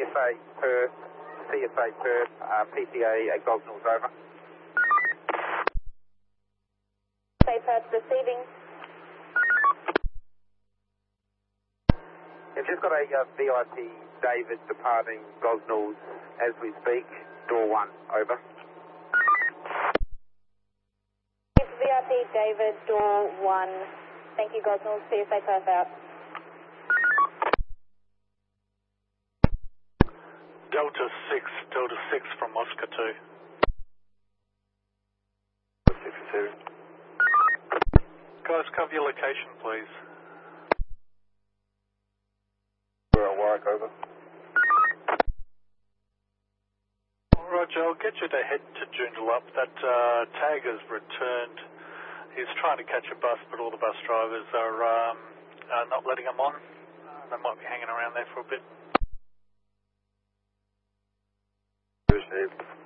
CSA Perth, PTA at Gosnells, over. CSA Perth receiving. We've just got a VIP David departing Gosnells as we speak, door 1, over. VIP David, door 1. Thank you, Gosnells. CSA Perth out. Delta 6 from Oscar 2. 62. Guys, cover your location, please. We're on Warwick, over. Roger, I'll get you to head to Joondalup. That tag has returned. He's trying to catch a bus, but all the bus drivers are not letting him on. They might be hanging around there for a bit. Received.